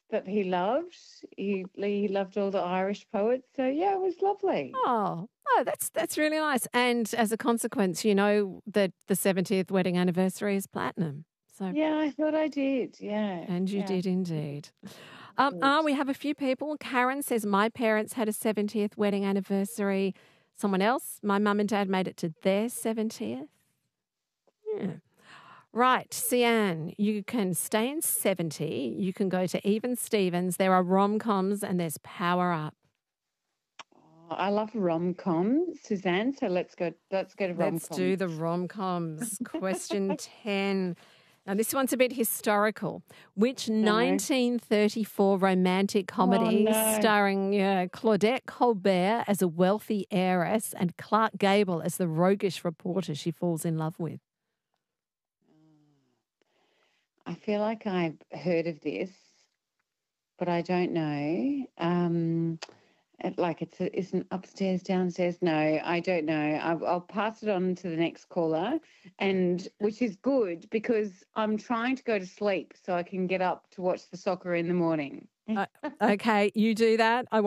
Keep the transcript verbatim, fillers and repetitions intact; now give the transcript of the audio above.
that he loved. He he loved all the Irish poets. So yeah, it was lovely. Oh, oh, that's that's really nice. And as a consequence, you know that the seventieth wedding anniversary is platinum. So, Yeah, I thought I did. Yeah, and you yeah. did indeed. Um, Good. ah, we have a few people. Karen says, my parents had a seventieth wedding anniversary. Someone else, my mum and dad made it to their seventieth. Yeah. Right, Sian, you can stay in seventy. You can go to Even Stevens. There are rom-coms and there's Power Up. Oh, I love rom com, Suzanne. So let's go. Let's go to rom Let's com. do the rom-coms. Question ten. Now, this one's a bit historical. Which nineteen thirty-four romantic comedy no. starring uh, Claudette Colbert as a wealthy heiress and Clark Gable as the roguish reporter she falls in love with? I feel like I've heard of this, but I don't know. Um, it, like it's a, isn't upstairs, downstairs. No, I don't know. I, I'll pass it on to the next caller, and which is good because I'm trying to go to sleep so I can get up to watch the soccer in the morning. Uh, okay, you do that. I